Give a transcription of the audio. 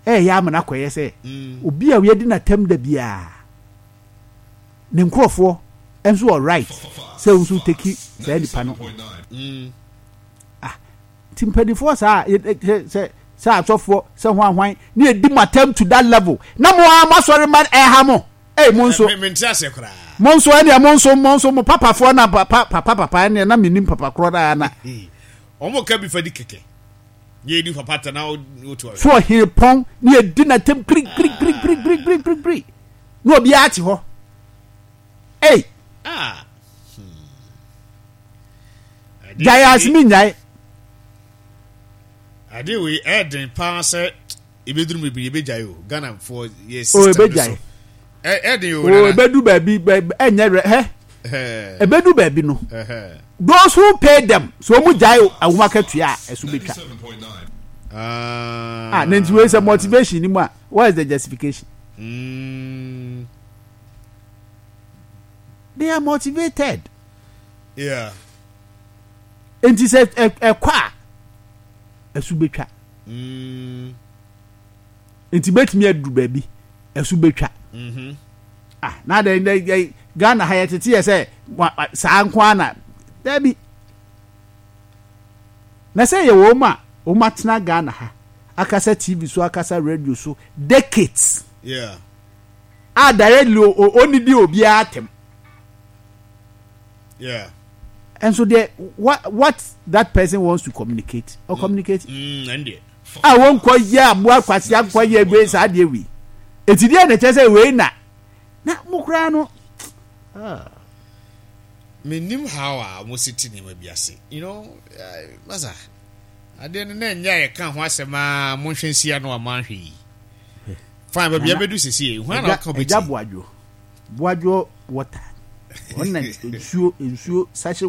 ya amana koye say obi a we di na tem da bia ne nkrofo enso all right say unso take say nipa no timpadifo sa atofo say hwan na edi matem to that level na mo amasori man ha mo monso menti ase kra monso ene monso mo papa fo na papa ene na menim papa kro da na omo ka bi fadi keke ye di papa ta na o to so he pon na edi na tem krik no obi ati ho Jayas minyai ade we eden pa se ebeduru mebi ebejayo Ghana for yes ebejai eden o ebedu baby enye ebedu baby no those who pay them so mu jayo awuma katua esu betwa nanti we say motivation ni mu what is the justification they are motivated enti say kwa esu betwa enti betimi adu baby esu betwa na de Ghana hayatete ye say sa nkwa na dabi na say ye wo ma o matena Ghana ha akasa TV so akasa radio so decades directly only di obi atem and so there what that person wants to communicate or communicate I won't call ya more kwasi akwa ye gbe sa de wi etidi na che say we na mukra no menim how a mo siti ni ma biase masa ade na nya ye kan ho asema mo hwensia no amanhwe fine ba bia bedu sisi hu na ka beti boajo water wannan ensuo sachet